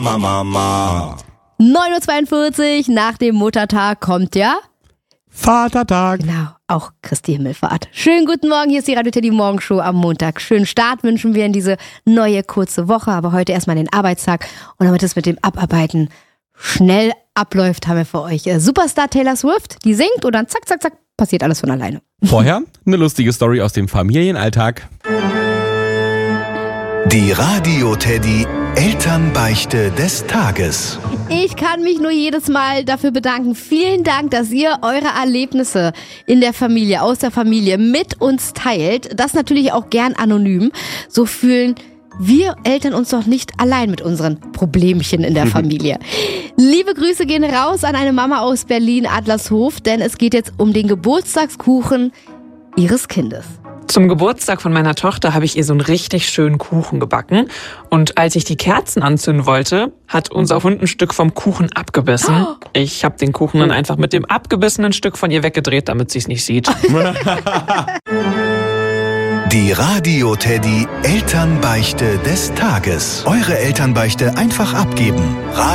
Mama. 9:42 Uhr nach dem Muttertag kommt ja Vatertag. genau auch Christi Himmelfahrt. Schönen guten Morgen, hier ist die Radio Teddy Morgenshow am Montag. Schönen Start wünschen wir in diese neue kurze Woche, aber heute erstmal den Arbeitstag. Und damit es mit dem Abarbeiten schnell abläuft, haben wir für euch Superstar Taylor Swift, die singt und dann zack, zack, zack, passiert alles von alleine. Vorher eine lustige Story aus dem Familienalltag. Die Radio Teddy Elternbeichte des Tages. Ich kann mich nur jedes Mal dafür bedanken. Vielen Dank, dass ihr eure Erlebnisse in der Familie, aus der Familie mit uns teilt. Das natürlich auch gern anonym. So fühlen wir Eltern uns doch nicht allein mit unseren Problemchen in der Familie. Liebe Grüße gehen raus an eine Mama aus Berlin, Adlershof, denn es geht jetzt um den Geburtstagskuchen ihres Kindes. Zum Geburtstag von meiner Tochter habe ich ihr so einen richtig schönen Kuchen gebacken. Und als ich die Kerzen anzünden wollte, hat unser Hund ein Stück vom Kuchen abgebissen. Ich habe den Kuchen dann einfach mit dem abgebissenen Stück von ihr weggedreht, damit sie es nicht sieht. Die Radio Teddy Elternbeichte des Tages. Eure Elternbeichte einfach abgeben.